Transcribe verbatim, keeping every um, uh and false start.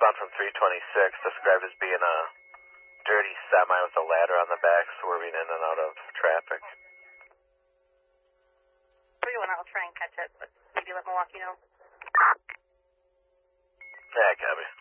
Westbound from three twenty-six, described as being a dirty semi with a ladder on the back, swerving in and out of traffic. three one, I'll try and catch it, but maybe let Milwaukee know. Yeah, copy.